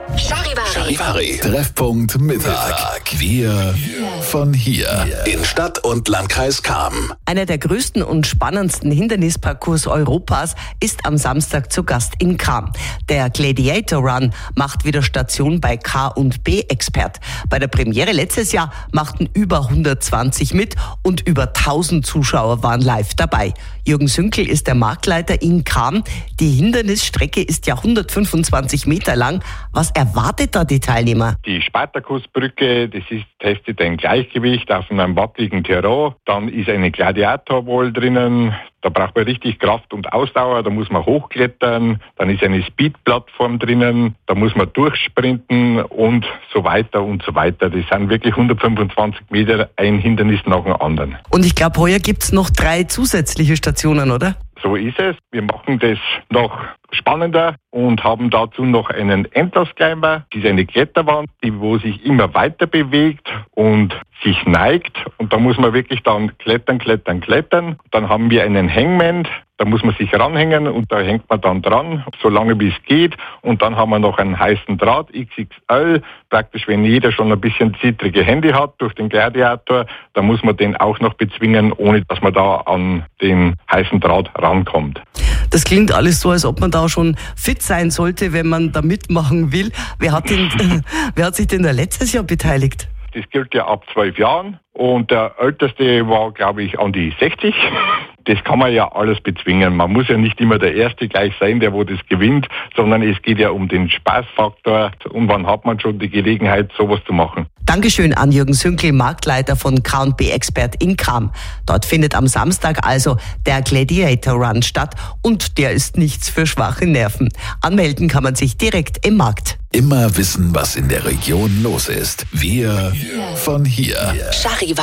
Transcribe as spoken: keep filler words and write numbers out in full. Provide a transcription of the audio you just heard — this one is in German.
Charivari. Charivari. Treffpunkt Mittag. Wir von hier. In Stadt und Landkreis Cham. Einer der größten und spannendsten Hindernisparcours Europas ist am Samstag zu Gast in Cham. Der Gladiator Run macht wieder Station bei K und B Expert. Bei der Premiere letztes Jahr machten über hundertzwanzig mit und über tausend Zuschauer waren live dabei. Jürgen Sünkel ist der Marktleiter in Cham. Die Hindernisstrecke ist ja hundertfünfundzwanzig Meter lang. Was erwartet da die Teilnehmer? Die Spartakusbrücke, das ist, testet ein Gleichgewicht auf einem wackeligen Terrain. Dann ist eine Gladiatorwall drinnen. Da braucht man richtig Kraft und Ausdauer. Da muss man hochklettern. Dann ist eine Speed-Plattform drinnen. Da muss man durchsprinten und so weiter und so weiter. Das sind wirklich hundertfünfundzwanzig Meter, ein Hindernis nach dem anderen. Und ich glaube, heuer gibt's noch drei zusätzliche Stationen, oder? So ist es. Wir machen das noch spannender und haben dazu noch einen Endlosclimber. Das ist eine Kletterwand, die wo sich immer weiter bewegt und sich neigt. Und da muss man wirklich dann klettern, klettern, klettern. Dann haben wir einen Hangman. Da muss man sich ranhängen und da hängt man dann dran, so lange wie es geht. Und dann haben wir noch einen heißen Draht, X X L. Praktisch, wenn jeder schon ein bisschen zittrige Hände hat durch den Gladiator, dann muss man den auch noch bezwingen, ohne dass man da an den heißen Draht rankommt. Das klingt alles so, als ob man da schon fit sein sollte, wenn man da mitmachen will. Wer hat, denn, wer hat sich denn da letztes Jahr beteiligt? Das gilt ja ab zwölf Jahren und der Älteste war, glaube ich, an die sechzig. Das kann man ja alles bezwingen. Man muss ja nicht immer der Erste gleich sein, der wo das gewinnt, sondern es geht ja um den Spaßfaktor. Und wann hat man schon die Gelegenheit, sowas zu machen? Dankeschön an Jürgen Sünkel, Marktleiter von K und B Expert in Cham. Dort findet am Samstag also der Gladiator Run statt und der ist nichts für schwache Nerven. Anmelden kann man sich direkt im Markt. Immer wissen, was in der Region los ist. Wir von hier. Charivari.